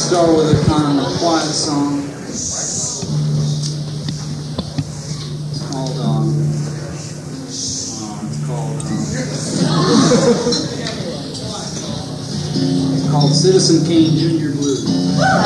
start with a kind of a quiet song. It's called Citizen Kane Jr. Blues.